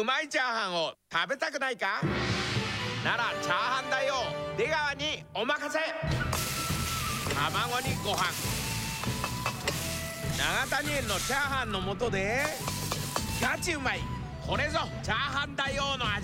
うまいチャーハンを食べたくないか？ならチャーハンだよ出川にお任せ。卵にご飯、永谷園のチャーハンの素でガチうまい、これぞチャーハン大王の味。